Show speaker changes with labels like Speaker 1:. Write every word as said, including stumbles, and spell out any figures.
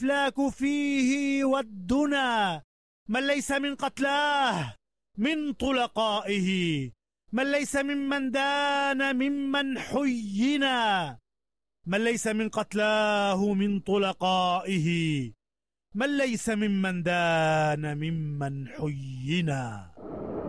Speaker 1: الأفلاك فيه والدنا، من ليس من قتلاه من طلقائه، من ليس ممن دان ممن حينا، من ليس من قتلاه من طلقائه، من ليس ممن دان ممن حينا.